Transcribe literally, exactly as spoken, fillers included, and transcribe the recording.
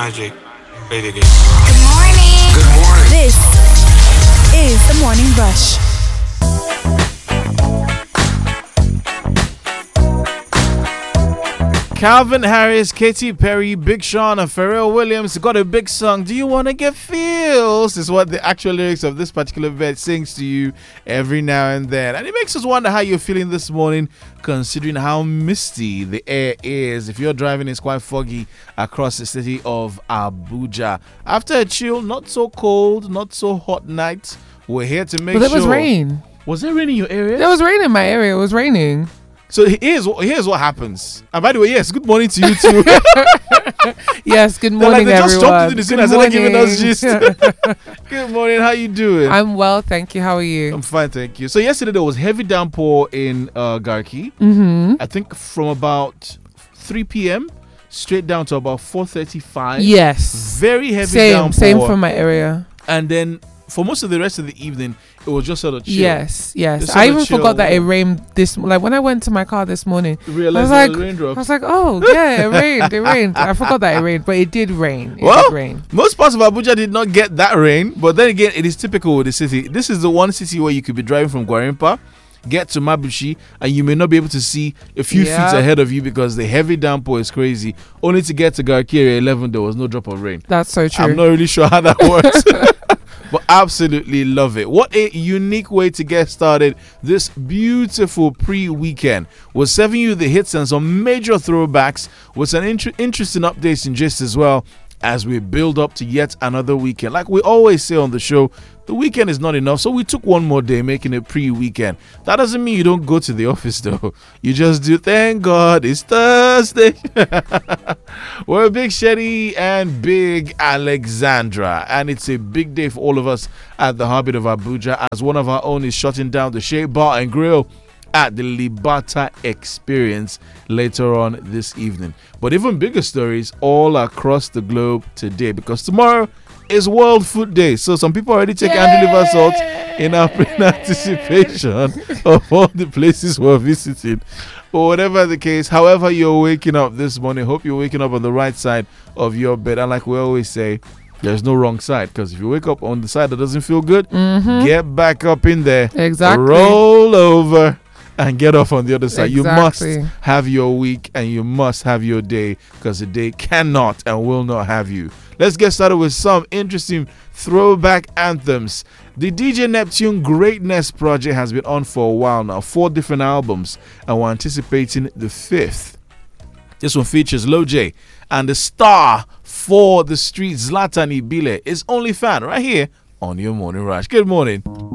Magic. Play the game. Good morning. Good morning. This is the Morning Rush. Calvin Harris, Katy Perry, Big Sean, and Pharrell Williams got a big song. Do you want to get feels? Is what the actual lyrics of this particular vet sings to you every now and then. And it makes us wonder how you're feeling this morning, considering how misty the air is. If you're driving, it's quite foggy across the city of Abuja. After a chill, not so cold, not so hot night, we're here to make but sure. But there was rain. Was there rain in your area? There was rain in my area. It was raining. So here's what, here's what happens. And by the way, yes, good morning to you too. Yes, good morning, like they everyone. just jumped into the scene and started giving us gist. morning. Good morning, how you doing? I'm well, thank you. How are you? I'm fine, thank you. So yesterday there was heavy downpour in uh, Garki. Mm-hmm. I think from about three p.m. straight down to about four thirty-five. Yes. Very heavy same, downpour. Same from my area. And then for most of the rest of the evening, it was just sort of chill. Yes, yes. Just I sort of even chill. forgot that it rained this. Like when I went to my car this morning, Realized I it was was like, raindrops. I was like, oh yeah, it rained. It rained. I forgot that it rained, but it did rain. It Well, did rain. most parts of Abuja did not get that rain, but then again, it is typical with the city. This is the one city where you could be driving from Gwarimpa, get to Mabushi, and you may not be able to see a few Yeah. feet ahead of you because the heavy downpour is crazy. Only to get to Garki area eleven, there was no drop of rain. That's so true. I'm not really sure how that works. But absolutely love it. What a unique way to get started this beautiful pre-weekend. We're serving you the hits and some major throwbacks with some inter- interesting updates and gist as well as we build up to yet another weekend. Like we always say on the show, the weekend is not enough, so we took one more day making it pre-weekend. That doesn't mean you don't go to the office though. You just do, thank God it's Thursday. We're Big Shetty and Big Alexandra, and it's a big day for all of us at the Heartbeat of Abuja as one of our own is shutting down the Shea Bar and Grill at the Libata Experience later on this evening. But even bigger stories all across the globe today, because tomorrow is World Food Day. So some people already take hand liver salt in our in anticipation of all the places we're visiting. But whatever the case, however you're waking up this morning, hope you're waking up on the right side of your bed. And like we always say, there's no wrong side, because if you wake up on the side that doesn't feel good, mm-hmm. get back up in there. Exactly. Roll over and get off on the other side. Exactly. You must have your week and you must have your day, because the day cannot and will not have you. Let's get started with some interesting throwback anthems. The D J Neptune Greatness Project has been on for a while now, four different albums, and we're anticipating the fifth. This one features Lil J, and the star for the street, Zlatan Ibile, is Only Fan, right here on your Morning Rush. Good morning.